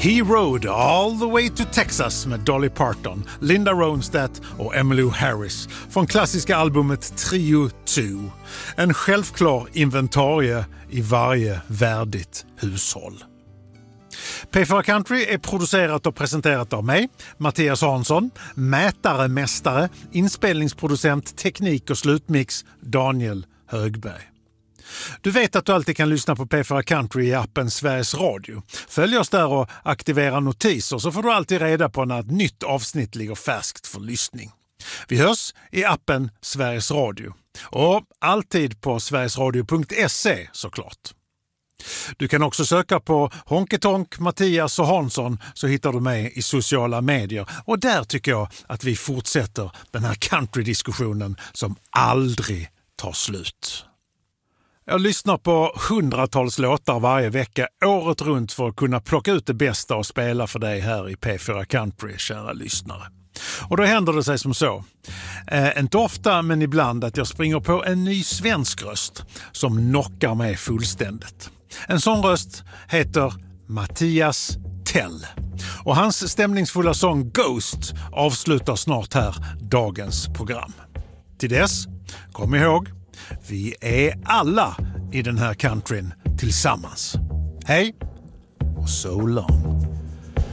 He Rode All the Way to Texas med Dolly Parton, Linda Ronstadt och Emmylou Harris från klassiska albumet Trio 2. En självklar inventarie i varje värdigt hushåll. P4 Country är producerat och presenterat av mig, Mattias Hansson, mästare, inspelningsproducent, teknik och slutmix, Daniel Högberg. Du vet att du alltid kan lyssna på P4 Country i appen Sveriges Radio. Följ oss där och aktivera notiser så får du alltid reda på när ett nytt avsnitt ligger färskt för lyssning. Vi hörs i appen Sveriges Radio. Och alltid på sverigesradio.se såklart. Du kan också söka på Honketonk, Mattias och Hansson så hittar du mig i sociala medier. Och där tycker jag att vi fortsätter den här country-diskussionen som aldrig tar slut. Jag lyssnar på hundratals låtar varje vecka året runt för att kunna plocka ut det bästa och spela för dig här i P4 Country, kära lyssnare. Och då händer det sig som så. Inte ofta men ibland att jag springer på en ny svensk röst som knockar mig fullständigt. En sån röst heter Mattias Tell. Och hans stämningsfulla sång Ghost avslutar snart här dagens program. Till dess, kom ihåg, vi är alla i den här countryn tillsammans. Hej och so long.